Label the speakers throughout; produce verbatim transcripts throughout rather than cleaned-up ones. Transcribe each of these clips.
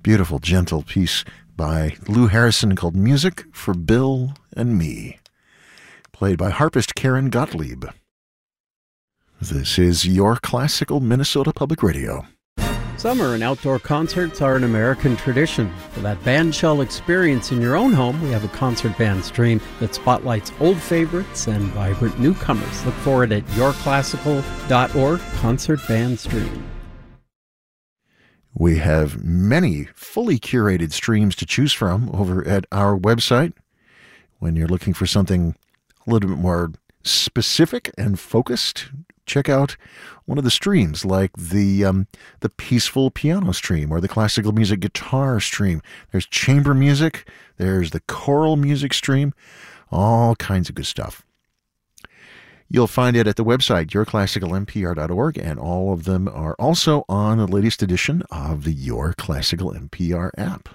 Speaker 1: Beautiful, gentle piece by Lou Harrison called Music for Bill and Me, played by harpist Karen Gottlieb. This is your classical Minnesota Public Radio.
Speaker 2: Summer and outdoor concerts are an American tradition. For that bandshell experience in your own home, we have a concert band stream that spotlights old favorites and vibrant newcomers. Look for it at your classical dot org, Concert Band Stream.
Speaker 1: We have many fully curated streams to choose from over at our website. When you're looking for something a little bit more specific and focused, check out one of the streams like the um, the peaceful piano stream or the classical music guitar stream. There's chamber music. There's the choral music stream. All kinds of good stuff. You'll find it at the website, your classical n p r dot org, and all of them are also on the latest edition of the Your Classical N P R app.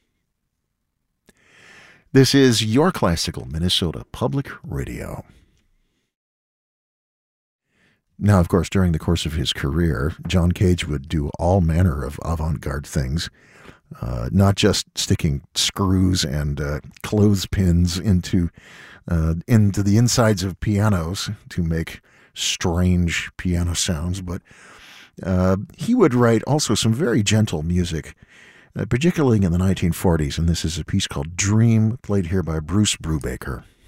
Speaker 1: This is Your Classical Minnesota Public Radio. Now, of course, during the course of his career, John Cage would do all manner of avant-garde things, uh, not just sticking screws and uh, clothespins into uh, into the insides of pianos to make strange piano sounds, but uh, he would write also some very gentle music, uh, particularly in the nineteen forties, and this is a piece called Dream, played here by Bruce Brubaker.